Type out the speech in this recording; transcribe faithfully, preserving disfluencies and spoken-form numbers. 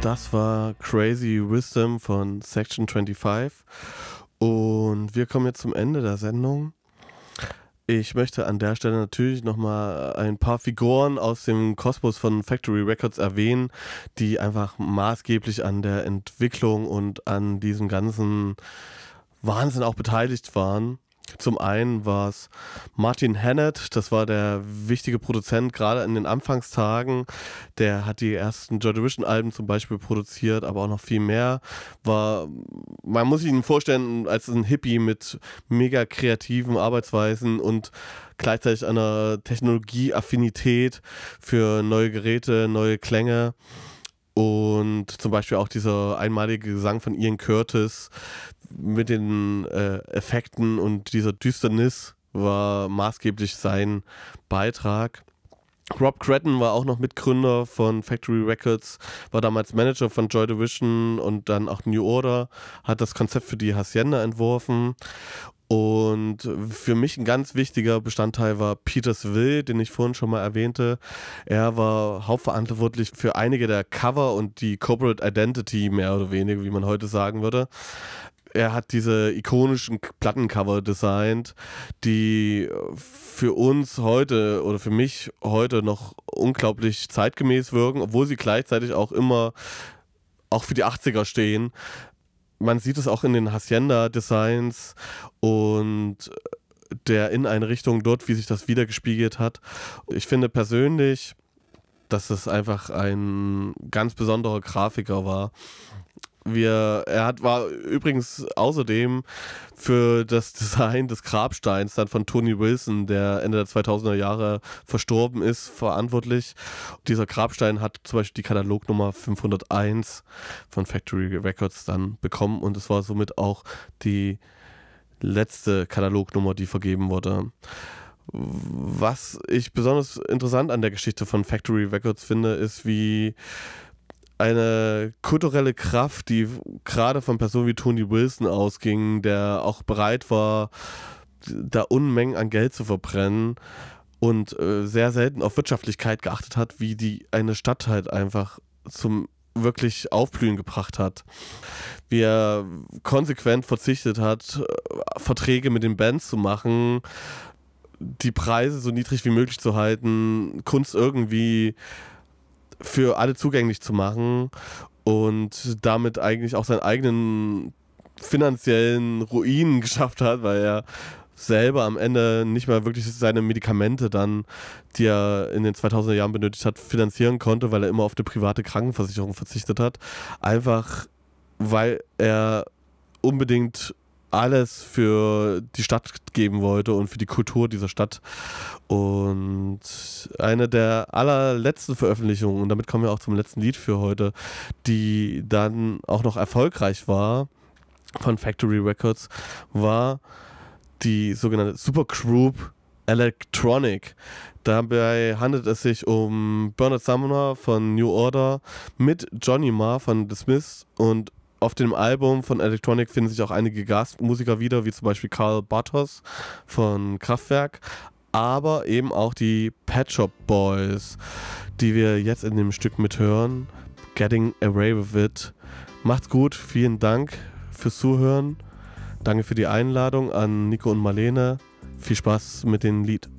Das war Crazy Wisdom von Section fünfundzwanzig und wir kommen jetzt zum Ende der Sendung. Ich möchte an der Stelle natürlich nochmal ein paar Figuren aus dem Kosmos von Factory Records erwähnen, die einfach maßgeblich an der Entwicklung und an diesem ganzen Wahnsinn auch beteiligt waren. Zum einen war es Martin Hannett, das war der wichtige Produzent, gerade in den Anfangstagen. Der hat die ersten Joy Division-Alben zum Beispiel produziert, aber auch noch viel mehr. War, man muss sich ihn vorstellen als ein Hippie mit mega kreativen Arbeitsweisen und gleichzeitig einer Technologieaffinität für neue Geräte, neue Klänge. Und zum Beispiel auch dieser einmalige Gesang von Ian Curtis mit den äh, Effekten und dieser Düsternis war maßgeblich sein Beitrag. Rob Cretton war auch noch Mitgründer von Factory Records, war damals Manager von Joy Division und dann auch New Order, hat das Konzept für die Hacienda entworfen. Und für mich ein ganz wichtiger Bestandteil war Peter Saville, den ich vorhin schon mal erwähnte. Er war hauptverantwortlich für einige der Cover und die Corporate Identity, mehr oder weniger, wie man heute sagen würde. Er hat diese ikonischen Plattencover designt, die für uns heute oder für mich heute noch unglaublich zeitgemäß wirken, obwohl sie gleichzeitig auch immer auch für die achtziger stehen. Man sieht es auch in den Hacienda-Designs und der Inneneinrichtung dort, wie sich das wiedergespiegelt hat. Ich finde persönlich, dass es einfach ein ganz besonderer Grafiker war. Wir, er hat, war übrigens außerdem für das Design des Grabsteins dann von Tony Wilson, der Ende der zweitausender Jahre verstorben ist, verantwortlich. Dieser Grabstein hat zum Beispiel die Katalognummer fünfhunderteins von Factory Records dann bekommen und es war somit auch die letzte Katalognummer, die vergeben wurde. Was ich besonders interessant an der Geschichte von Factory Records finde, ist, wie eine kulturelle Kraft, die gerade von Personen wie Tony Wilson ausging, der auch bereit war, da Unmengen an Geld zu verbrennen und äh, sehr selten auf Wirtschaftlichkeit geachtet hat, wie die eine Stadt halt einfach zum wirklich Aufblühen gebracht hat. Wie er konsequent verzichtet hat, Verträge mit den Bands zu machen, die Preise so niedrig wie möglich zu halten, Kunst irgendwie für alle zugänglich zu machen und damit eigentlich auch seinen eigenen finanziellen Ruin geschafft hat, weil er selber am Ende nicht mehr wirklich seine Medikamente dann, die er in den zweitausender Jahren benötigt hat, finanzieren konnte, weil er immer auf eine private Krankenversicherung verzichtet hat. Einfach, weil er unbedingt alles für die Stadt geben wollte und für die Kultur dieser Stadt. Und eine der allerletzten Veröffentlichungen, und damit kommen wir auch zum letzten Lied für heute, die dann auch noch erfolgreich war von Factory Records, war die sogenannte Supergroup Electronic. Dabei handelt es sich um Bernard Sumner von New Order mit Johnny Marr von The Smiths und auf dem Album von Electronic finden sich auch einige Gastmusiker wieder, wie zum Beispiel Karl Bartos von Kraftwerk, aber eben auch die Pet Shop Boys, die wir jetzt in dem Stück mithören. Getting Away With It. Macht's gut, vielen Dank fürs Zuhören. Danke für die Einladung an Nico und Marlene. Viel Spaß mit dem Lied.